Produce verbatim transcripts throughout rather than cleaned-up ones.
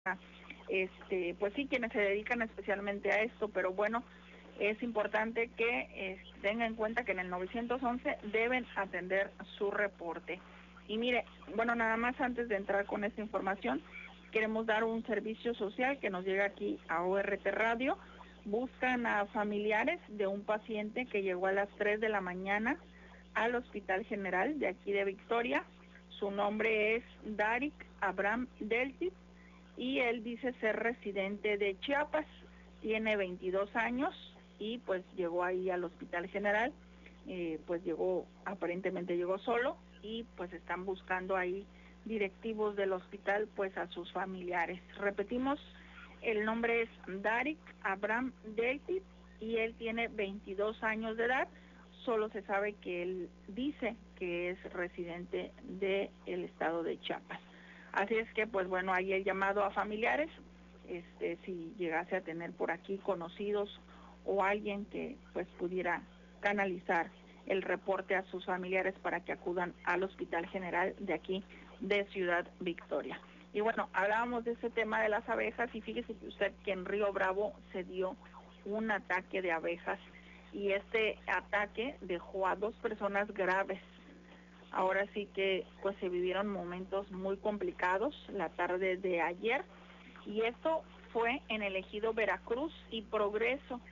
este, pues sí, quienes se dedican especialmente a esto, pero bueno, es importante que eh, tengan en cuenta que en el novecientos once deben atender su reporte. Y mire, bueno, nada más antes de entrar con esta información, queremos dar un servicio social que nos llega aquí a O R T Radio. Buscan a familiares de un paciente que llegó a las tres de la mañana al Hospital General de aquí de Victoria. Su nombre es Darik Abraham Deltis y él dice ser residente de Chiapas, tiene veintidós años y pues llegó ahí al Hospital General, eh, pues llegó, aparentemente llegó solo y pues están buscando ahí directivos del hospital pues a sus familiares. Repetimos, el nombre es Darik Abraham Deltis y él tiene veintidós años de edad. Solo se sabe que él dice que es residente del estado de Chiapas. Así es que, pues bueno, ahí el llamado a familiares, este, si llegase a tener por aquí conocidos o alguien que pues pudiera canalizar el reporte a sus familiares para que acudan al Hospital General de aquí de Ciudad Victoria. Y bueno, hablábamos de ese tema de las abejas y fíjese usted que en Río Bravo se dio un ataque de abejas y este ataque dejó a dos personas graves. Ahora sí que pues se vivieron momentos muy complicados la tarde de ayer y esto fue en el ejido Veracruz y Progreso.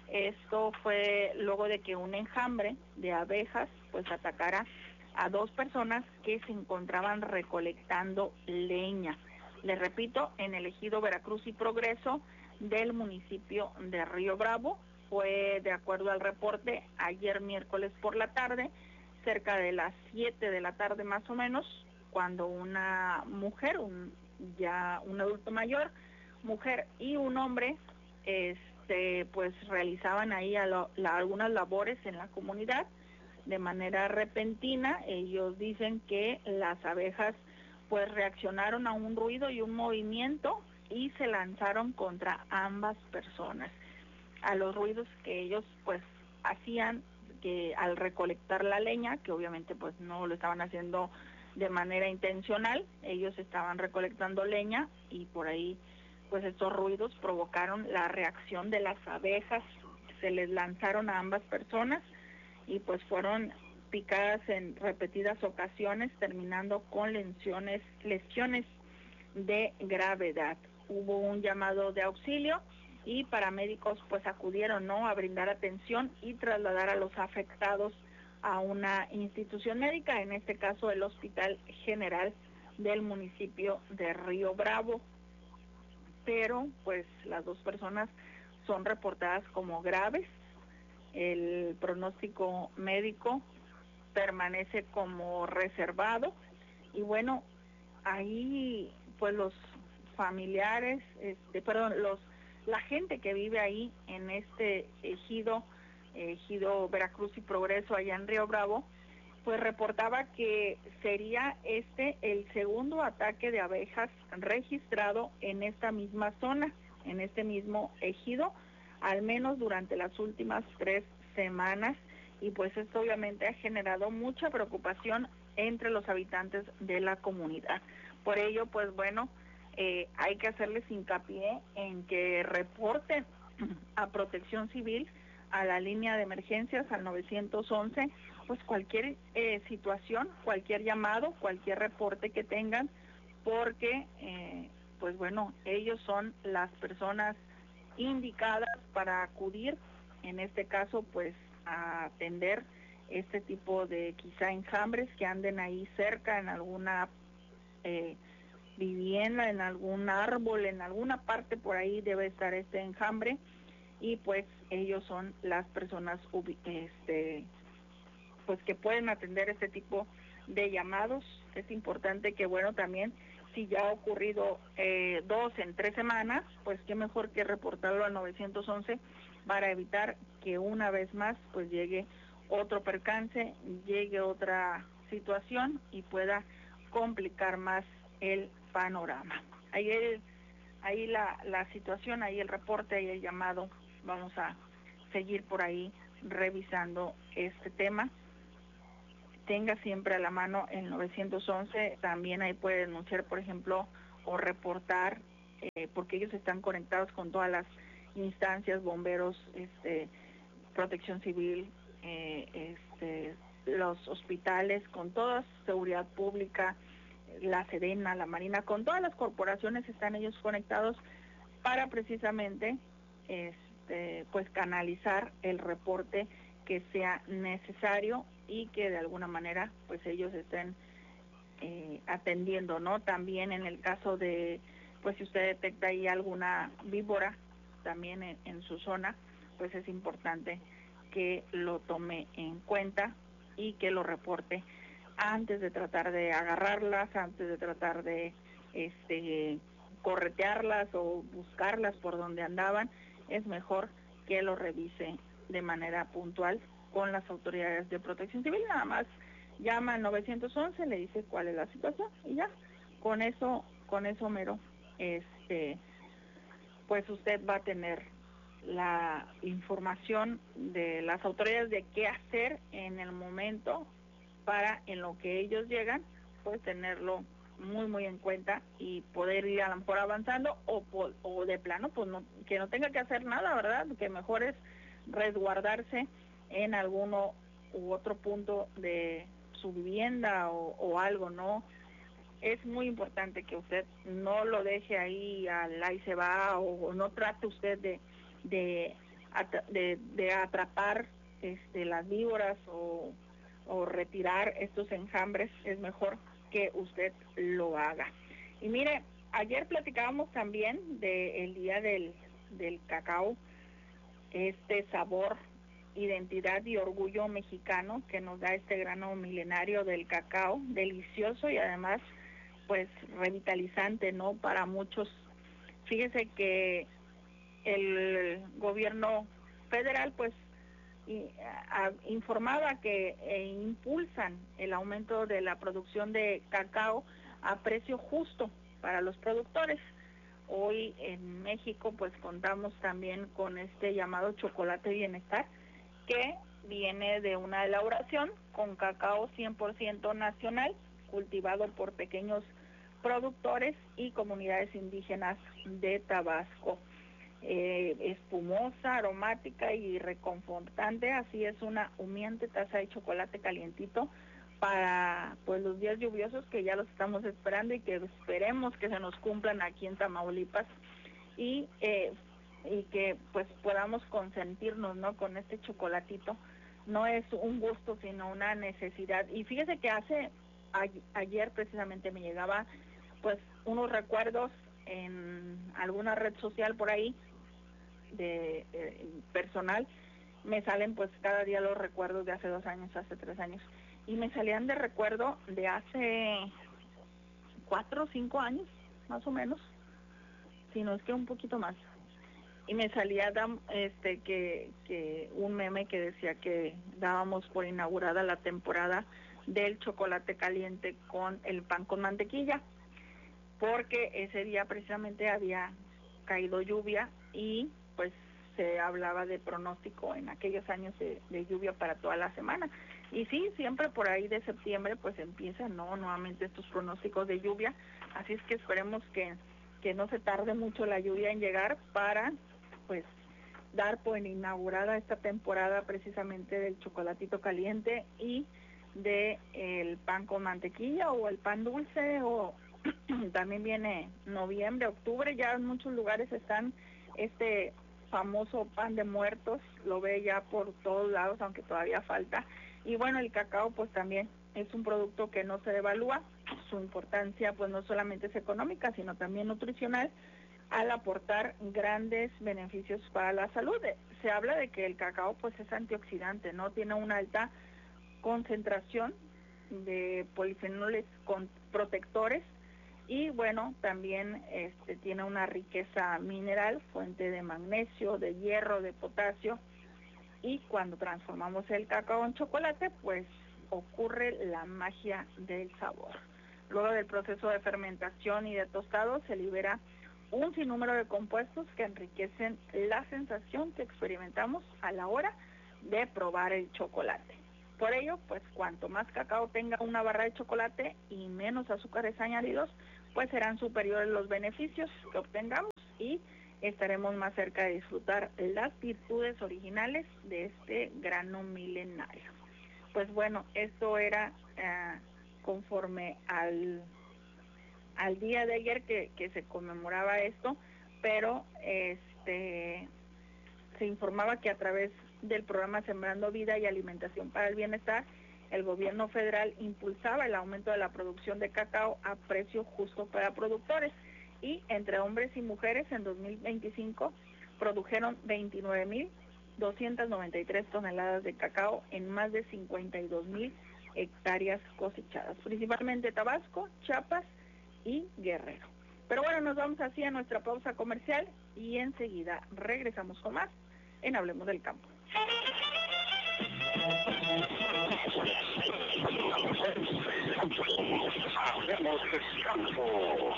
Esto fue luego de que un enjambre de abejas pues atacara a dos personas que se encontraban recolectando leña. Les repito, en el ejido Veracruz y Progreso del municipio de Río Bravo. Fue de acuerdo al reporte ayer miércoles por la tarde, cerca de las siete de la tarde más o menos, cuando una mujer, un, ya un adulto mayor, mujer y un hombre, este, pues realizaban ahí a lo, la, algunas labores en la comunidad de manera repentina. Ellos dicen que las abejas pues reaccionaron a un ruido y un movimiento y se lanzaron contra ambas personas. A los ruidos que ellos pues hacían que al recolectar la leña, que obviamente pues no lo estaban haciendo de manera intencional, ellos estaban recolectando leña y por ahí pues estos ruidos provocaron la reacción de las abejas, se les lanzaron a ambas personas y pues fueron picadas en repetidas ocasiones, terminando con lesiones, lesiones de gravedad. Hubo un llamado de auxilio y paramédicos pues acudieron, ¿no?, a brindar atención y trasladar a los afectados a una institución médica, en este caso el Hospital General del municipio de Río Bravo. Pero pues las dos personas son reportadas como graves. El pronóstico médico permanece como reservado y bueno, ahí pues los familiares, este, perdón, los la gente que vive ahí en este ejido, ejido Veracruz y Progreso allá en Río Bravo, pues reportaba que sería este el segundo ataque de abejas registrado en esta misma zona, en este mismo ejido, al menos durante las últimas tres semanas, y pues esto obviamente ha generado mucha preocupación entre los habitantes de la comunidad. Por ello, pues bueno, eh, hay que hacerles hincapié en que reporten a Protección Civil, a la línea de emergencias, al novecientos once, pues cualquier eh, situación, cualquier llamado, cualquier reporte que tengan, porque eh, pues bueno, ellos son las personas indicadas para acudir, en este caso pues a atender este tipo de quizá enjambres que anden ahí cerca en alguna eh, vivienda, en algún árbol, en alguna parte por ahí debe estar este enjambre y pues ellos son las personas este pues que pueden atender este tipo de llamados. Es importante que bueno también si ya ha ocurrido eh, dos en tres semanas, pues qué mejor que reportarlo al novecientos once para evitar que una vez más pues llegue otro percance, llegue otra situación y pueda complicar más el panorama. Ahí el, ahí la, la situación, ahí el reporte, ahí el llamado, vamos a seguir por ahí revisando este tema. Tenga siempre a la mano el novecientos once, también ahí puede denunciar, por ejemplo, o reportar eh, porque ellos están conectados con todas las instancias, bomberos, este, protección civil, eh, este, los hospitales, con toda seguridad pública, la Sedena, la Marina, con todas las corporaciones están ellos conectados para precisamente este, pues canalizar el reporte que sea necesario y que de alguna manera pues ellos estén eh, atendiendo, ¿no? También en el caso de, pues si usted detecta ahí alguna víbora también en, en su zona, pues es importante que lo tome en cuenta y que lo reporte antes de tratar de agarrarlas, antes de tratar de este corretearlas o buscarlas por donde andaban. Es mejor que lo revise de manera puntual con las autoridades de protección civil. Nada más llama al nueve once, le dice cuál es la situación y ya, con eso, con eso mero, este, pues usted va a tener la información de las autoridades de qué hacer en el momento para, en lo que ellos llegan, pues tenerlo muy muy en cuenta y poder ir a lo mejor avanzando o, o de plano pues no, que no tenga que hacer nada, ¿verdad? Que mejor es resguardarse en alguno u otro punto de su vivienda o, o algo, ¿no? Es muy importante que usted no lo deje ahí al ahí se va, o, o no trate usted de de, de, de atrapar este, las víboras o, o retirar estos enjambres. Es mejor que usted lo haga. Y mire, ayer platicábamos también del día del, del cacao, este sabor, identidad y orgullo mexicano que nos da este grano milenario del cacao, delicioso y además pues revitalizante, ¿no? Para muchos. Fíjese que el gobierno federal pues y, a, informaba que e impulsan el aumento de la producción de cacao a precio justo para los productores. Hoy en México pues contamos también con este llamado chocolate bienestar, que viene de una elaboración con cacao cien por ciento nacional, cultivado por pequeños productores y comunidades indígenas de Tabasco. Eh, espumosa, aromática y reconfortante, así es una humeante taza de chocolate calientito para pues los días lluviosos que ya los estamos esperando y que esperemos que se nos cumplan aquí en Tamaulipas y eh, y que pues podamos consentirnos, ¿no? Con este chocolatito. No es un gusto sino una necesidad. Y fíjese que hace a, ayer precisamente me llegaba pues unos recuerdos en alguna red social por ahí de eh, personal, me salen pues cada día los recuerdos de hace dos años, hace tres años, y me salían de recuerdo de hace cuatro o cinco años, más o menos, si no es que un poquito más, y me salía este que, que un meme que decía que dábamos por inaugurada la temporada del chocolate caliente con el pan con mantequilla, porque ese día precisamente había caído lluvia y pues se hablaba de pronóstico en aquellos años de, de lluvia para toda la semana. Y sí, siempre por ahí de septiembre pues empiezan, ¿no? Nuevamente estos pronósticos de lluvia, así es que esperemos que, que no se tarde mucho la lluvia en llegar para pues dar por inaugurada esta temporada precisamente del chocolatito caliente y de el pan con mantequilla o el pan dulce, o también viene noviembre, octubre, ya en muchos lugares están este famoso pan de muertos, lo ve ya por todos lados, aunque todavía falta. Y bueno, el cacao pues también es un producto que no se devalúa, su importancia pues no solamente es económica, sino también nutricional, al aportar grandes beneficios para la salud. Se habla de que el cacao pues es antioxidante, ¿no? Tiene una alta concentración de polifenoles con protectores y bueno, también este tiene una riqueza mineral, fuente de magnesio, de hierro, de potasio, y cuando transformamos el cacao en chocolate, pues ocurre la magia del sabor. Luego del proceso de fermentación y de tostado se libera un sinnúmero de compuestos que enriquecen la sensación que experimentamos a la hora de probar el chocolate. Por ello, pues cuanto más cacao tenga una barra de chocolate y menos azúcares añadidos, pues serán superiores los beneficios que obtengamos y estaremos más cerca de disfrutar las virtudes originales de este grano milenario. Pues bueno, esto era eh, conforme al, al día de ayer que, que se conmemoraba esto, pero este se informaba que a través del programa Sembrando Vida y Alimentación para el Bienestar, el gobierno federal impulsaba el aumento de la producción de cacao a precio justo para productores, y entre hombres y mujeres en dos mil veinticinco produjeron veintinueve mil doscientas noventa y tres toneladas de cacao en más de cincuenta y dos mil hectáreas cosechadas, principalmente Tabasco, Chiapas y Guerrero. Pero bueno, nos vamos así a nuestra pausa comercial y enseguida regresamos con más en Hablemos del Campo. Hablemos del Campo.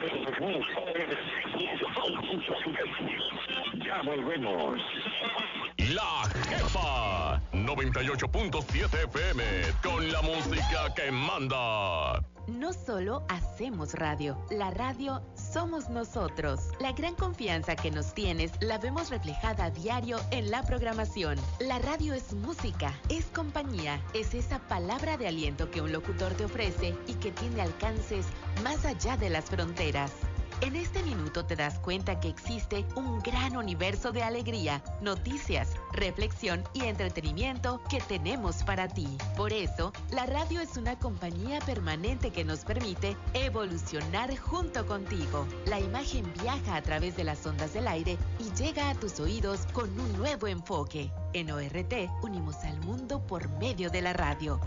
Ya volvemos. La Jefa noventa y ocho punto siete F M con la música que manda. No solo hacemos radio, la radio somos nosotros. La gran confianza que nos tienes la vemos reflejada a diario en la programación. La radio es música, es compañía, es esa palabra de aliento que un locutor te ofrece y que tiene alcances más allá de las fronteras. En este minuto te das cuenta que existe un gran universo de alegría, noticias, reflexión y entretenimiento que tenemos para ti. Por eso, la radio es una compañía permanente que nos permite evolucionar junto contigo. La imagen viaja a través de las ondas del aire y llega a tus oídos con un nuevo enfoque. En O R T, unimos al mundo por medio de la radio.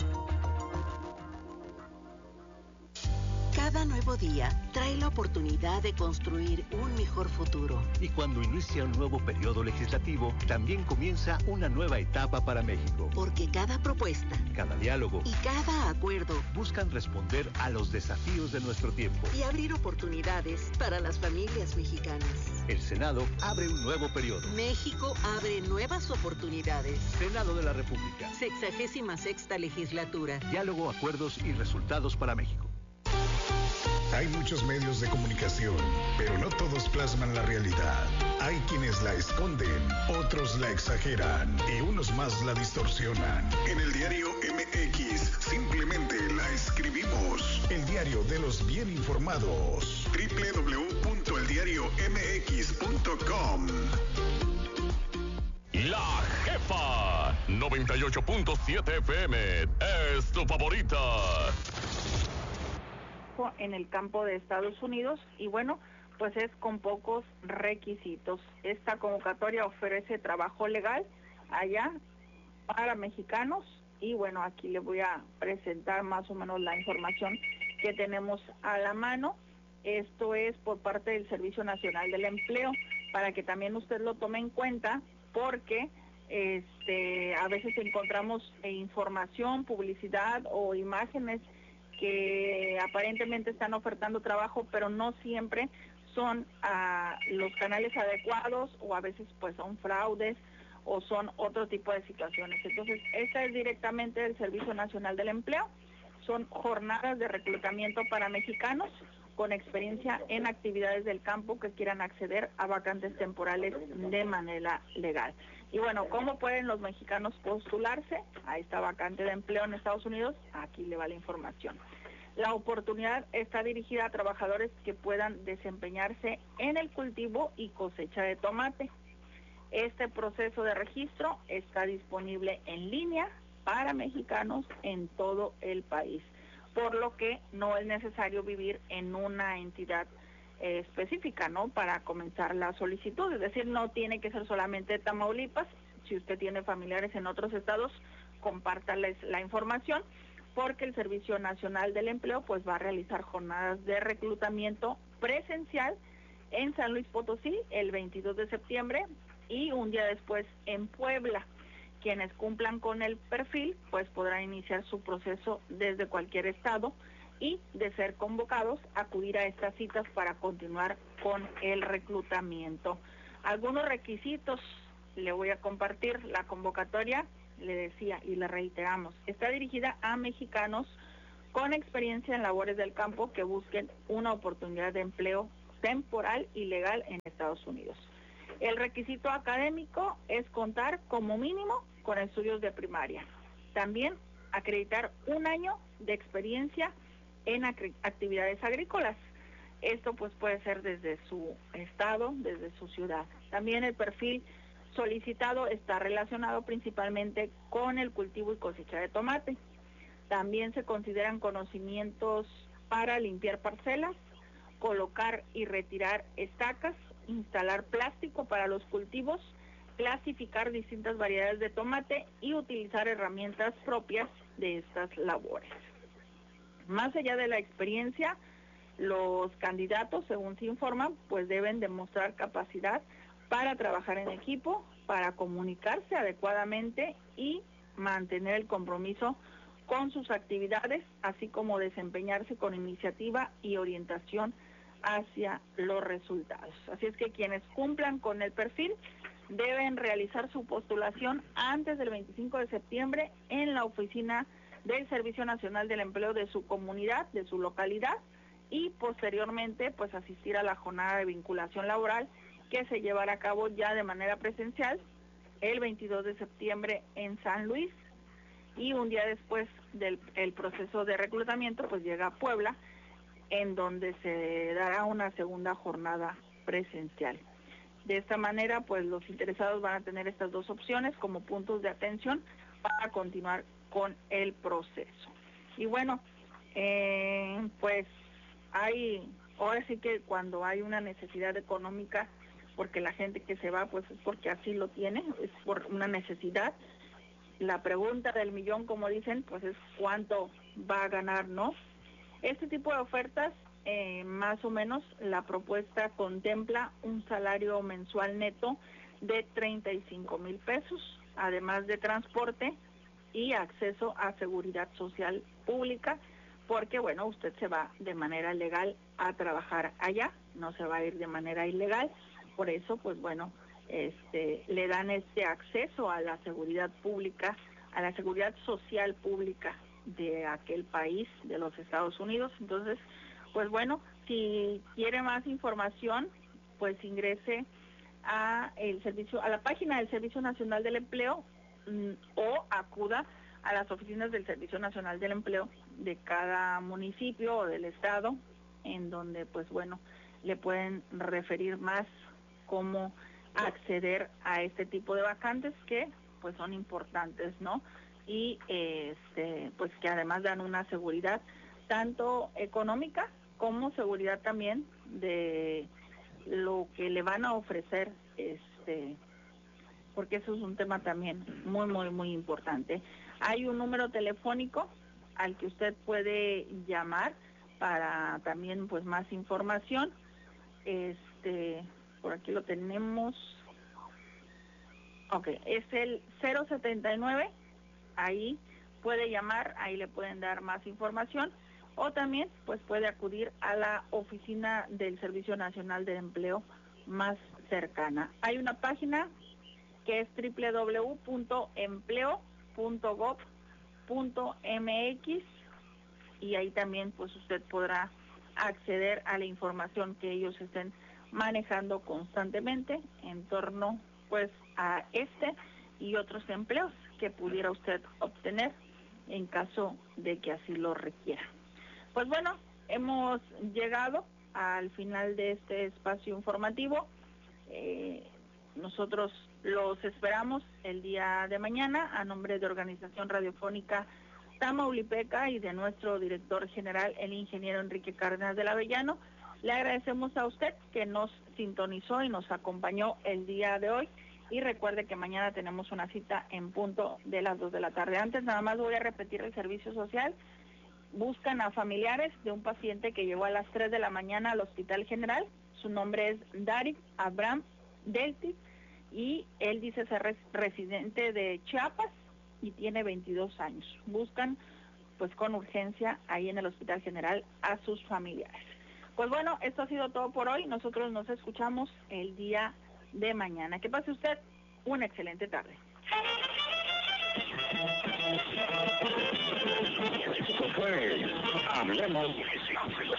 Cada nuevo día trae la oportunidad de construir un mejor futuro. Y cuando inicia un nuevo periodo legislativo, también comienza una nueva etapa para México. Porque cada propuesta, cada diálogo y cada acuerdo buscan responder a los desafíos de nuestro tiempo y abrir oportunidades para las familias mexicanas. El Senado abre un nuevo periodo. México abre nuevas oportunidades. Senado de la República. Sexagésima sexta legislatura. Diálogo, acuerdos y resultados para México. Hay muchos medios de comunicación, pero no todos plasman la realidad. Hay quienes la esconden, otros la exageran y unos más la distorsionan. En el diario M X simplemente la escribimos. El diario de los bien informados. doble u doble u doble u punto el diario m x punto com. La Jefa noventa y ocho punto siete F M es tu favorita. En el campo de Estados Unidos, y bueno, pues es con pocos requisitos. Esta convocatoria ofrece trabajo legal allá para mexicanos, y bueno, aquí le voy a presentar más o menos la información que tenemos a la mano. Esto es por parte del Servicio Nacional del Empleo, para que también usted lo tome en cuenta, porque este a veces encontramos información, publicidad o imágenes que aparentemente están ofertando trabajo, pero no siempre son uh, los canales adecuados, o a veces pues son fraudes o son otro tipo de situaciones. Entonces, esta es directamente del Servicio Nacional del Empleo. Son jornadas de reclutamiento para mexicanos con experiencia en actividades del campo que quieran acceder a vacantes temporales de manera legal. Y bueno, ¿cómo pueden los mexicanos postularse a esta vacante de empleo en Estados Unidos? Aquí le va la información. La oportunidad está dirigida a trabajadores que puedan desempeñarse en el cultivo y cosecha de tomate. Este proceso de registro está disponible en línea para mexicanos en todo el país, por lo que no es necesario vivir en una entidad eh, específica, ¿no?, para comenzar la solicitud. Es decir, no tiene que ser solamente Tamaulipas. Si usted tiene familiares en otros estados, compártales la información, porque el Servicio Nacional del Empleo pues va a realizar jornadas de reclutamiento presencial en San Luis Potosí el veintidós de septiembre y un día después en Puebla. Quienes cumplan con el perfil pues podrán iniciar su proceso desde cualquier estado y, de ser convocados, acudir a estas citas para continuar con el reclutamiento. Algunos requisitos le voy a compartir. La convocatoria, le decía y le reiteramos, está dirigida a mexicanos con experiencia en labores del campo que busquen una oportunidad de empleo temporal y legal en Estados Unidos. El requisito académico es contar como mínimo con estudios de primaria. También acreditar un año de experiencia en actividades agrícolas. Esto pues puede ser desde su estado, desde su ciudad. También el perfil solicitado está relacionado principalmente con el cultivo y cosecha de tomate. También se consideran conocimientos para limpiar parcelas, colocar y retirar estacas, instalar plástico para los cultivos, clasificar distintas variedades de tomate y utilizar herramientas propias de estas labores. Más allá de la experiencia, los candidatos, según se informa, pues deben demostrar capacidad para trabajar en equipo, para comunicarse adecuadamente y mantener el compromiso con sus actividades, así como desempeñarse con iniciativa y orientación hacia los resultados. Así es que quienes cumplan con el perfil deben realizar su postulación antes del veinticinco de septiembre en la oficina del Servicio Nacional del Empleo de su comunidad, de su localidad, y posteriormente pues asistir a la jornada de vinculación laboral que se llevará a cabo ya de manera presencial el veintidós de septiembre en San Luis, y un día después del el proceso de reclutamiento pues llega a Puebla, en donde se dará una segunda jornada presencial. De esta manera pues los interesados van a tener estas dos opciones como puntos de atención para continuar con el proceso. Y bueno, eh, pues hay, ahora sí que cuando hay una necesidad económica, porque la gente que se va pues es porque así lo tiene, es por una necesidad. La pregunta del millón, como dicen, pues es cuánto va a ganar, ¿no? Este tipo de ofertas, eh, más o menos, la propuesta contempla un salario mensual neto de treinta y cinco mil pesos, además de transporte y acceso a seguridad social pública, porque, bueno, usted se va de manera legal a trabajar allá, no se va a ir de manera ilegal. Por eso, pues bueno, este, le dan este acceso a la seguridad pública, a la seguridad social pública de aquel país, de los Estados Unidos. Entonces, pues bueno, si quiere más información, pues ingrese a el servicio, a la página del Servicio Nacional del Empleo mmm, o acuda a las oficinas del Servicio Nacional del Empleo de cada municipio o del estado, en donde pues bueno, le pueden referir más cómo acceder a este tipo de vacantes que pues son importantes, ¿no? Y este pues que además dan una seguridad tanto económica como seguridad también de lo que le van a ofrecer, este porque eso es un tema también muy muy muy importante. Hay un número telefónico al que usted puede llamar para también pues más información. Este, por aquí lo tenemos. Ok, es el cero setenta y nueve, ahí puede llamar, ahí le pueden dar más información, o también pues puede acudir a la oficina del Servicio Nacional del Empleo más cercana. Hay una página que es doble u doble u doble u punto empleo punto gov punto m x, y ahí también pues usted podrá acceder a la información que ellos estén manejando constantemente en torno pues a este y otros empleos que pudiera usted obtener en caso de que así lo requiera. Pues bueno, hemos llegado al final de este espacio informativo. Eh, nosotros los esperamos el día de mañana a nombre de Organización Radiofónica Tamaulipeca y de nuestro director general, el ingeniero Enrique Cárdenas del Avellano. Le agradecemos a usted que nos sintonizó y nos acompañó el día de hoy, y recuerde que mañana tenemos una cita en punto de las dos de la tarde. Antes nada más voy a repetir el servicio social. Buscan a familiares de un paciente que llegó a las tres de la mañana al Hospital General. Su nombre es Darik Abraham Deltic y él dice ser res residente de Chiapas y tiene veintidós años. Buscan pues con urgencia ahí en el Hospital General a sus familiares. Pues bueno, esto ha sido todo por hoy. Nosotros nos escuchamos el día de mañana. Que pase usted una excelente tarde. Esto fue Hablemos